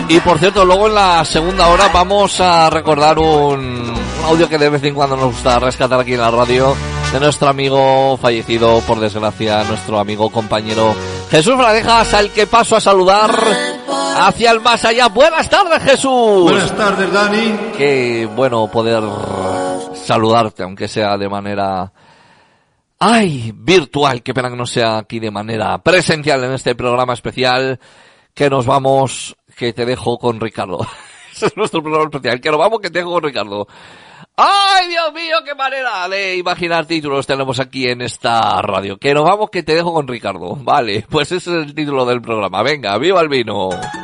Y por cierto, luego en la segunda hora vamos a recordar un audio que de vez en cuando nos gusta rescatar aquí en la radio, de nuestro amigo fallecido, por desgracia, nuestro amigo compañero Jesús Bradejas, al que paso a saludar hacia el más allá. Buenas tardes, Jesús. Buenas tardes, Dani. Qué bueno poder saludarte, aunque sea de manera virtual. Qué pena que no sea aquí de manera presencial en este programa especial, que nos vamos, que te dejo con Ricardo. Ese es nuestro programa especial, que nos vamos, que te dejo con Ricardo. ¡Ay, Dios mío, qué manera de imaginar títulos tenemos aquí en esta radio! Que nos vamos, que te dejo con Ricardo. Vale, pues ese es el título del programa. Venga, ¡viva el vino!